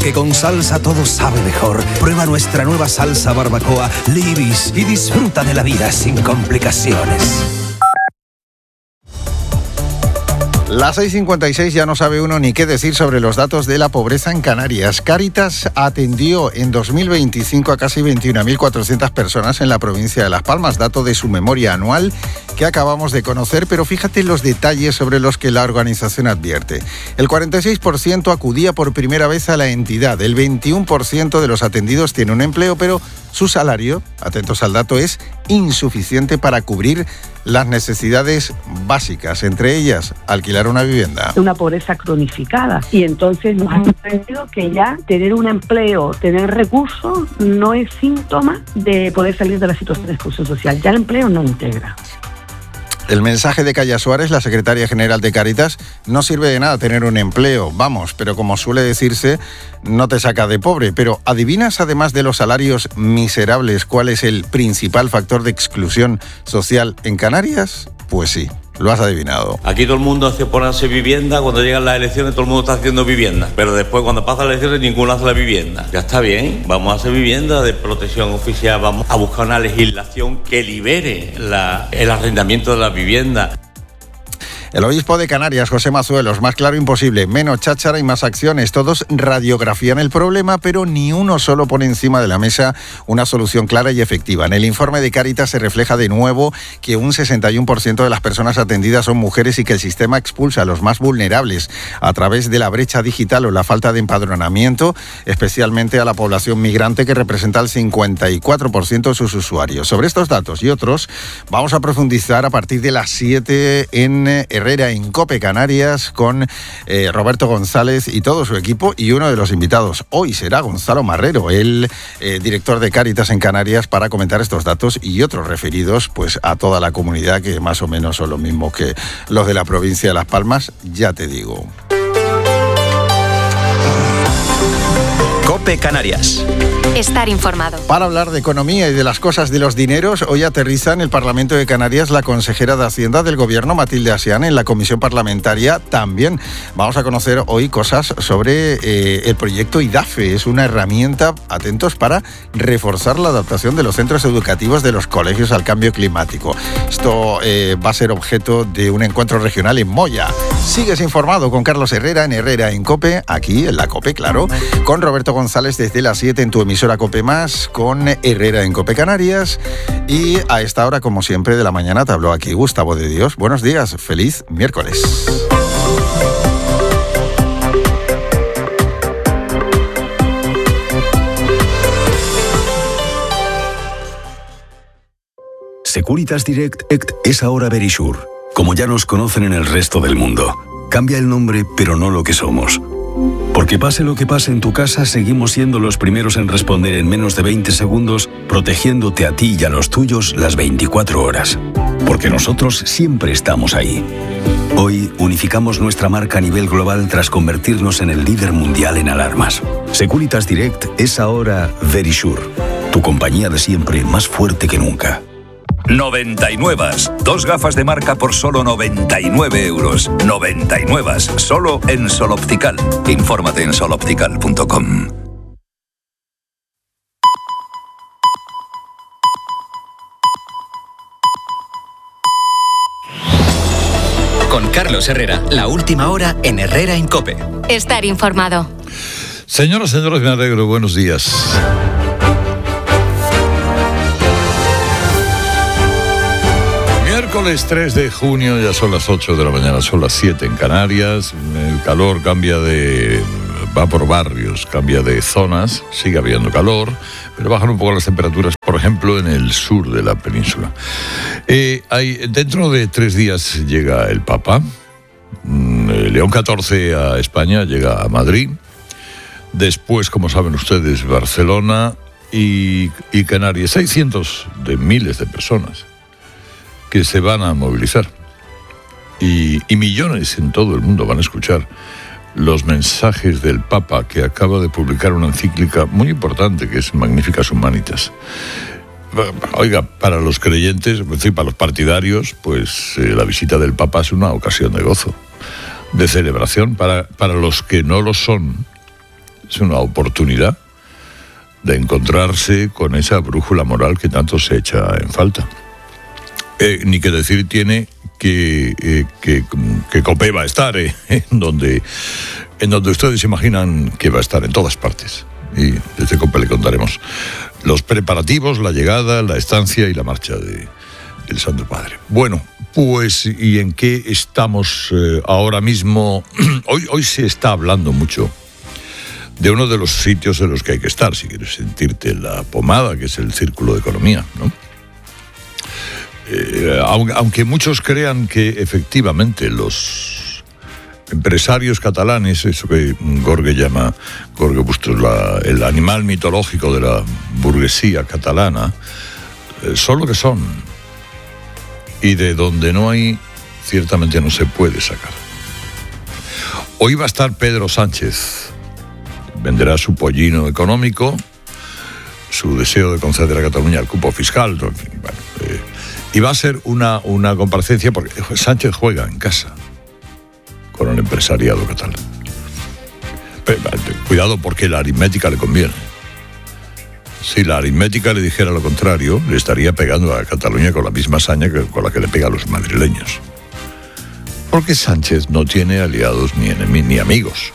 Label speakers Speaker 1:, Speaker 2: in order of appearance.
Speaker 1: porque con salsa todo sabe mejor. Prueba nuestra nueva salsa barbacoa Libis y disfruta de la vida sin complicaciones.
Speaker 2: Las 6:56, ya no sabe uno ni qué decir sobre los datos de la pobreza en Canarias. Cáritas atendió en 2025 a casi 21.400 personas en la provincia de Las Palmas, dato de su memoria anual que acabamos de conocer, pero fíjate los detalles sobre los que la organización advierte. El 46% acudía por primera vez a la entidad, el 21% de los atendidos tiene un empleo, pero su salario, atentos al dato, es insuficiente para cubrir las necesidades básicas, entre ellas alquilar una vivienda.
Speaker 3: Una pobreza cronificada, y entonces nos han aprendido que ya tener un empleo, tener recursos, no es síntoma de poder salir de la situación de exclusión social. Ya el empleo no integra.
Speaker 2: El mensaje de Calla Suárez, la secretaria general de Cáritas: no sirve de nada tener un empleo, vamos, pero como suele decirse, no te saca de pobre. Pero ¿adivinas, además de los salarios miserables, cuál es el principal factor de exclusión social en Canarias? Pues sí, lo has adivinado.
Speaker 4: Aquí todo el mundo hace ponerse vivienda, cuando llegan las elecciones todo el mundo está haciendo vivienda, pero después cuando pasan las elecciones ninguno hace la vivienda. Ya está bien, vamos a hacer vivienda de protección oficial, vamos a buscar una legislación que libere el arrendamiento de la vivienda.
Speaker 2: El obispo de Canarias, José Mazuelos: más claro imposible, menos cháchara y más acciones. Todos radiografían el problema, pero ni uno solo pone encima de la mesa una solución clara y efectiva. En el informe de Cáritas se refleja de nuevo que un 61% de las personas atendidas son mujeres y que el sistema expulsa a los más vulnerables a través de la brecha digital o la falta de empadronamiento, especialmente a la población migrante, que representa el 54% de sus usuarios. Sobre estos datos y otros vamos a profundizar a partir de las 7 en Herrera en COPE Canarias con Roberto González y todo su equipo, y uno de los invitados hoy será Gonzalo Marrero, el director de Cáritas en Canarias, para comentar estos datos y otros referidos pues a toda la comunidad, que más o menos son los mismos que los de la provincia de Las Palmas, ya te digo.
Speaker 5: COPE Canarias.
Speaker 6: Estar informado.
Speaker 2: Para hablar de economía y de las cosas de los dineros, hoy aterriza en el Parlamento de Canarias la consejera de Hacienda del Gobierno, Matilde Asián, en la comisión parlamentaria también. Vamos a conocer hoy cosas sobre el proyecto IDAFE. Es una herramienta, atentos, para reforzar la adaptación de los centros educativos de los colegios al cambio climático. Esto va a ser objeto de un encuentro regional en Moya. Sigues informado con Carlos Herrera en COPE, aquí en la COPE, claro, con Roberto González desde las 7 en tu emisora COPE+, con Herrera en COPE Canarias, y a esta hora, como siempre, de la mañana te habló aquí Gustavo de Dios. Buenos días, feliz miércoles.
Speaker 7: Securitas Direct es ahora Verisure, como ya nos conocen en el resto del mundo. Cambia el nombre, pero no lo que somos. Porque pase lo que pase en tu casa, seguimos siendo los primeros en responder en menos de 20 segundos, protegiéndote a ti y a los tuyos las 24 horas. Porque nosotros siempre estamos ahí. Hoy unificamos nuestra marca a nivel global tras convertirnos en el líder mundial en alarmas. Securitas Direct es ahora Verisure, tu compañía de siempre, más fuerte que nunca.
Speaker 8: 99. 2 gafas de marca por solo 99 euros. 99. Solo en Sol Optical. Infórmate en soloptical.com.
Speaker 5: Con Carlos Herrera, la última hora en Herrera en COPE.
Speaker 6: Estar informado.
Speaker 9: Señoras y señores, me alegro. Buenos días. Miércoles 3 de junio, ya son las 8 de la mañana, son las 7 en Canarias. El calor va por barrios, cambia de zonas, sigue habiendo calor, pero bajan un poco las temperaturas, por ejemplo, en el sur de la península. Dentro de 3 días llega el Papa. León XIV a España, llega a Madrid. Después, como saben ustedes, Barcelona y Canarias. Hay cientos de miles de personas que se van a movilizar y millones en todo el mundo van a escuchar los mensajes del Papa, que acaba de publicar una encíclica muy importante que es Magnificas Humanitas. Oiga, para los creyentes, es decir, para los partidarios, pues la visita del Papa es una ocasión de gozo, de celebración. Para los que no lo son, es una oportunidad de encontrarse con esa brújula moral que tanto se echa en falta. Ni que decir tiene que COPE va a estar en donde ustedes imaginan que va a estar, en todas partes. Y desde COPE le contaremos los preparativos, la llegada, la estancia y la marcha del Santo Padre. Bueno, pues, ¿y en qué estamos ahora mismo? Hoy se está hablando mucho de uno de los sitios en los que hay que estar, si quieres sentirte la pomada, que es el Círculo de Economía, ¿no? Aunque muchos crean que efectivamente los empresarios catalanes, eso que Jorge Bustos, el animal mitológico de la burguesía catalana, son lo que son. Y de donde no hay, ciertamente no se puede sacar. Hoy va a estar Pedro Sánchez. Venderá su pollino económico, su deseo de conceder a Cataluña el cupo fiscal. Bueno, y va a ser una comparecencia, porque Sánchez juega en casa con el empresariado catalán. Pero, cuidado, porque la aritmética le conviene. Si la aritmética le dijera lo contrario, le estaría pegando a Cataluña con la misma saña con la que le pega a los madrileños. Porque Sánchez no tiene aliados ni amigos.